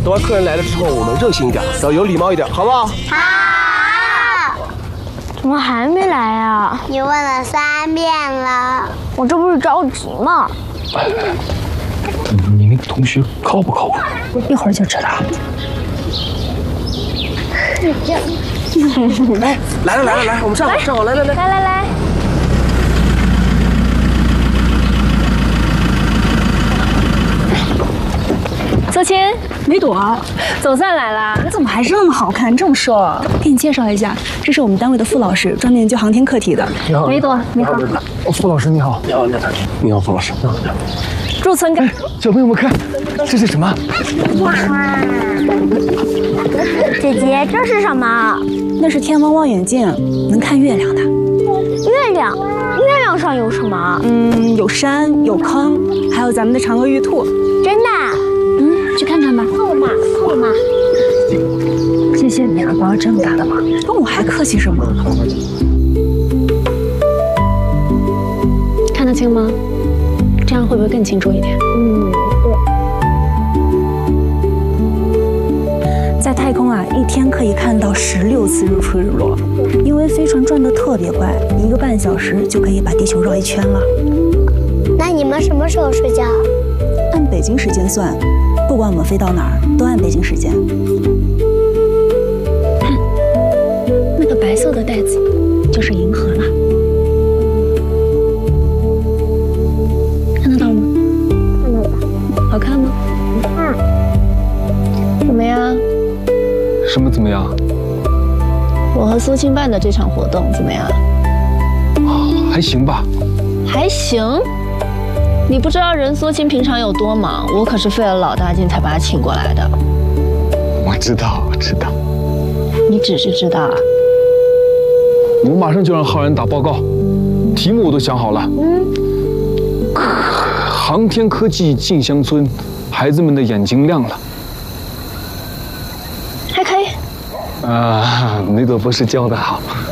等会客人来了之后，我们热心一点，要有礼貌一点，好不好？ 好。 怎么还没来啊？ 你问了3遍了。 我这不是着急吗？ 你那个同学靠不靠谱？ 一会儿就知道。 来了，我们站好，来。 来。 泽清，梅朵，总算来啦！你怎么还是那么好看，这么瘦啊？给你介绍一下，这是我们单位的傅老师，专门研究航天课题的。 你好， 梅朵，你好。 傅老师你好。你好，傅老师。 驻村干。 小朋友们看，这是什么？ 姐姐，这是什么？ 那是天文望远镜，能看月亮的。 月亮上有什么？ 有山，有坑，还有咱们的嫦娥玉兔。 真的？ 去看看吧。 够吗？ 谢谢你啊，帮我这么大的忙，跟我还客气什么？看得清吗？这样会不会更清楚一点？对。在太空啊，一天可以看到16次日出日落，因为飞船转得特别快，1个半小时就可以把地球绕一圈了。 那你们什么时候睡觉？ 按北京时间算，不管我们飞到哪儿，都按北京时间。看，那个白色的带子就是银河了，看得到吗？ 看到了。 好看吗？怎么样？ 什么怎么样？ 我和苏青办的这场活动怎么样？ 还行吧。 还行。你不知道任苏青平常有多忙，我可是费了老大劲才把她请过来的。 我知道。 你只是知道啊？ 我马上就让浩然打报告，题目我都想好了。航天科技进乡村，孩子们的眼睛亮了。 还可以。 梅朵博士教的好。